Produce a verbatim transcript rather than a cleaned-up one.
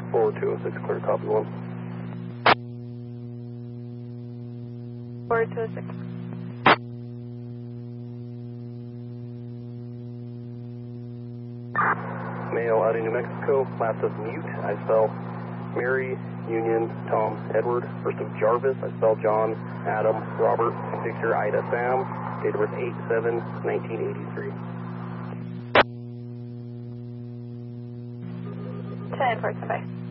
four two oh six, clear, copy one. four two oh six. Male out of New Mexico, last of mute, I spell Mary, Union, Tom, Edward, first of Jarvis, I spell John, Adam, Robert, Victor, Ida, Sam, date of birth eight seven nineteen eighty-three. ten four seven.